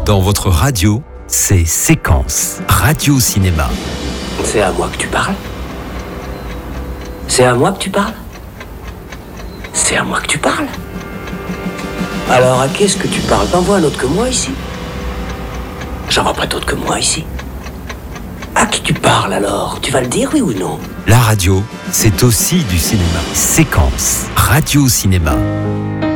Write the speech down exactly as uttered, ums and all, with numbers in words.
Dans votre radio, c'est Séquence, Radio Cinéma. C'est à moi que tu parles? C'est à moi que tu parles? C'est à moi que tu parles? Alors à qui est-ce que tu parles? T'en vois un autre que moi ici? J'en vois pas d'autre que moi ici. À qui tu parles alors? Tu vas le dire, oui ou non? La radio, c'est aussi du cinéma. Séquence, Radio Cinéma.